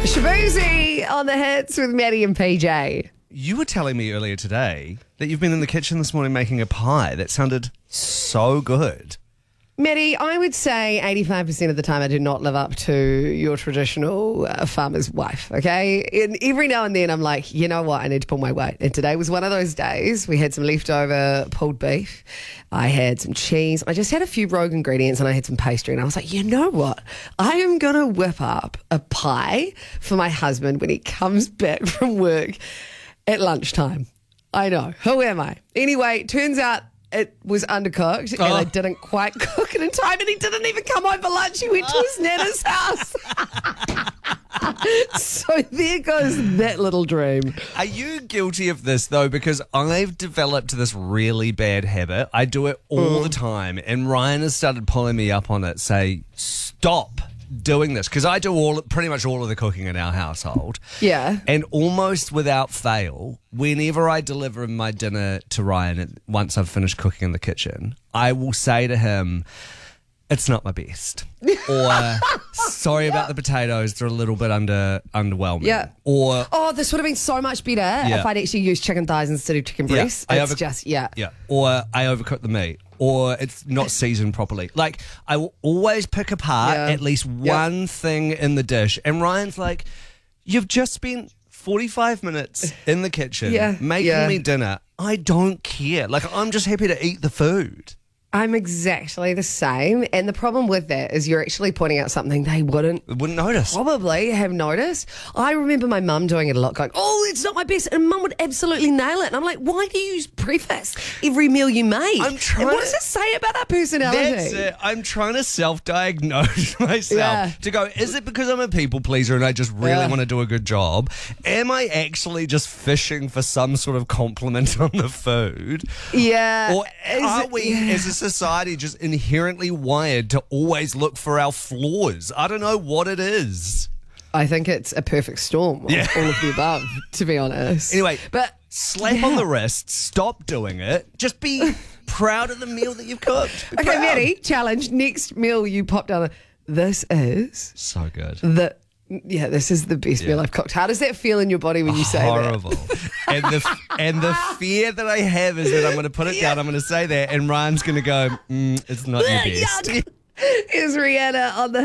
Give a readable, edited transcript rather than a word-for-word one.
Shabuzi on the hits with Maddie and PJ. You were telling me earlier today that you've been in the kitchen this morning making a pie. That sounded so good. Maddie, I would say 85% of the time I do not live up to your traditional farmer's wife, okay? And every now and then I'm like, you know what, I need to pull my weight. And today was one of those days. We had some leftover pulled beef. I had some cheese. I just had a few rogue ingredients and I had some pastry. And I was like, you know what? I am going to whip up a pie for my husband when he comes back from work at lunchtime. I know. Who am I? Anyway, turns out it was undercooked and I didn't quite cook it in time, and he didn't even come home for lunch. He went to his nana's house. So there goes that little dream. Are you guilty of this, though? Because I've developed this really bad habit. I do it all the time, and Ryan has started pulling me up on it, say, stop doing this, because I do pretty much all of the cooking in our household. Yeah. And almost without fail, whenever I deliver my dinner to Ryan, once I've finished cooking in the kitchen, I will say to him, it's not my best. Or, sorry about the potatoes, they're a little bit underwhelming. Yeah. Or, oh, this would have been so much better if I'd actually used chicken thighs instead of chicken breasts. Yeah, Yeah. Or I overcooked the meat. Or it's not seasoned properly. Like, I will always pick apart at least one thing in the dish. And Ryan's like, you've just spent 45 minutes in the kitchen making me dinner. I don't care. Like, I'm just happy to eat the food. I'm exactly the same. And the problem with that is you're actually pointing out something they wouldn't notice. Probably have noticed. I remember my mum doing it a lot, going, oh, it's not my best. And mum would absolutely nail it. And I'm like, why do you preface every meal you make? I'm trying. And what does it say about our personality? That's it. I'm trying to self-diagnose myself to go, is it because I'm a people pleaser and I just really want to do a good job? Am I actually just fishing for some sort of compliment on the food? Yeah. Or are we, as a society, just inherently wired to always look for our flaws? I don't know what it is. I think it's a perfect storm of all of the above, to be honest. Anyway, but slap on the wrist, stop doing it, just be proud of the meal that you've cooked. Be proud. Maddie, challenge, next meal you pop down, this is so good. This is the best meal I've cooked. How does that feel in your body when you say that? Horrible. and the fear that I have is that I'm going to put it down, I'm going to say that, and Ryan's going to go, it's not your best. Here's Rihanna on the